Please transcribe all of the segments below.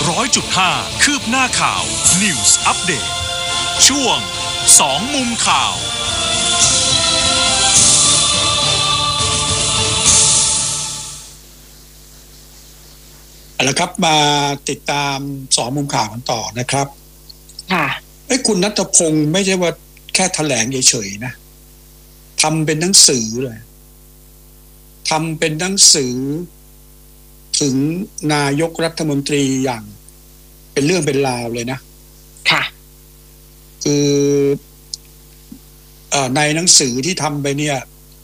100.5 คืบหน้าข่าว News Update ช่วง2มุมข่าวแล้วครับมาติดตาม2มุมข่าวกันต่อนะครับค่ะคุณณัฐพงศ์ไม่ใช่ว่าแค่แถลงเฉยๆนะทำเป็นหนังสือเลยทำเป็นหนังสือถึงนายกรัฐมนตรีอย่างเป็นเรื่องเป็นราวเลยนะค่ะคือในหนังสือที่ทำไปเนี่ย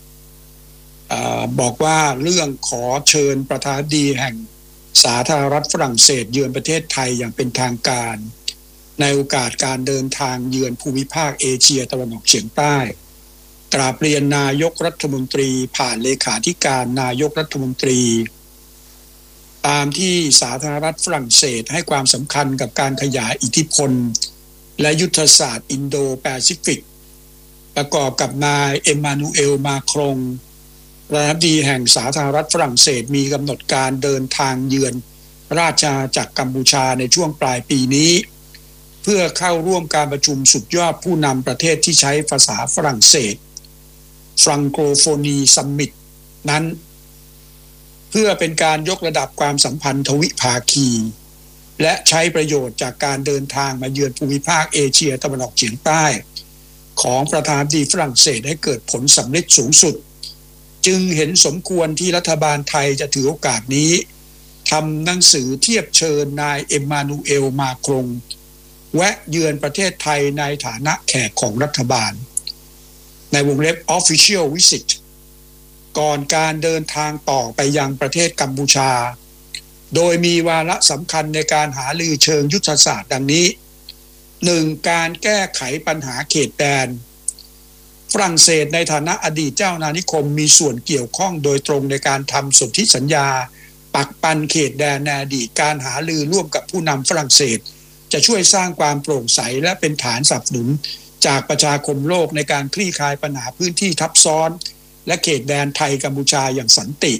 บอกว่าเรื่องขอเชิญประธานาธิบดีแห่งสาธารณรัฐฝรั่งเศสเยือนประเทศไทยอย่างเป็นทางการในโอกาสการเดินทางเยือนภูมิภาคเอเชียตะวันออกเฉียงใต้กราบเรียนนายกรัฐมนตรีผ่านเลขาธิการนายกรัฐมนตรีตามที่สาธารณรัฐฝรั่งเศสให้ความสำคัญกับการขยายอิทธิพลและยุทธศาสตร์อินโดแปซิฟิกประกอบกับนายเอ็มมานูเอลมาครงประธานาธิบดีแห่งสาธารณรัฐฝรั่งเศสมีกำหนดการเดินทางเยือนราชอาณาจักรกัมพูชาในช่วงปลายปีนี้เพื่อเข้าร่วมการประชุมสุดยอดผู้นำประเทศที่ใช้ภาษาฝรั่งเศสฟรังโกโฟนีซัมมิตนั้นเพื่อเป็นการยกระดับความสัมพันธ์ทวิภาคีและใช้ประโยชน์จากการเดินทางมาเยือนภูมิภาคเอเชียตะวันออกเฉียงใต้ของประธานาธิบดีฝรั่งเศสให้เกิดผลสำเร็จสูงสุดจึงเห็นสมควรที่รัฐบาลไทยจะถือโอกาสนี้ทำหนังสือเทียบเชิญนายเอ็มมานูเอลมาครงแวะเยือนประเทศไทยในฐานะแขกของรัฐบาลในวงเล็บ Official Visit ก่อนการเดินทางต่อไปยังประเทศกัมพูชาโดยมีวาระสำคัญในการหารือเชิงยุทธศาสตร์ดังนี้ 1. การแก้ไขปัญหาเขตแดนฝรั่งเศสในฐานะอดีตเจ้าอาณานิคมมีส่วนเกี่ยวข้องโดยตรงในการทำสนธิสัญญาปักปันเขตแดนในอดีตการหารือร่วมกับผู้นำฝรั่งเศสจะช่วยสร้างความโปร่งใสและเป็นฐานสนับสนุนจากประชาคมโลกในการคลี่คลายปัญหาพื้นที่ทับซ้อนและเขตแดนไทยกัมพูชาอย่างสันติ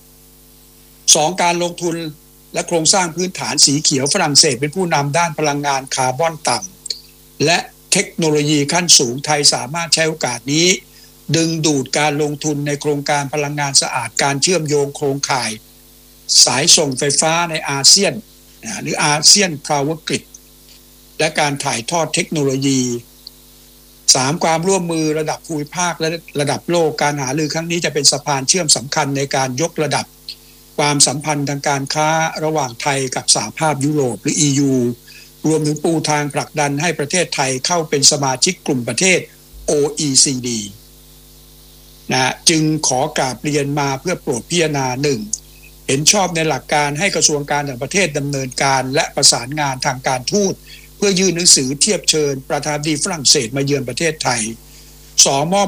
2. การลงทุนและโครงสร้างพื้นฐานสีเขียวฝรั่งเศสเป็นผู้นำด้านพลังงานคาร์บอนต่ำและเทคโนโลยีขั้นสูงไทยสามารถใช้โอกาสนี้ดึงดูดการลงทุนในโครงการพลังงานสะอาดการเชื่อมโยงโครงข่ายสายส่งไฟฟ้าในอาเซียนหรืออาเซียนพาวเวอร์กริดและการถ่ายทอดเทคโนโลยี 3. ความร่วมมือระดับภูมิภาคและระดับโลกการหารือครั้งนี้จะเป็นสะพานเชื่อมสำคัญในการยกระดับความสัมพันธ์ทางการค้าระหว่างไทยกับสหภาพยุโรปหรือ EU รวมถึงปูทางผลักดันให้ประเทศไทยเข้าเป็นสมาชิกกลุ่มประเทศ OECD จึงขอกราบเรียนมาเพื่อโปรดพิจารณา 1. เห็นชอบในหลักการให้กระทรวงการต่างประเทศดำเนินการและประสานงานทางการทูตเพื่อยื่นหนังสือเทียบเชิญประธานาธิบดีฝรั่งเศสมาเยือนประเทศไทย 2. มอบ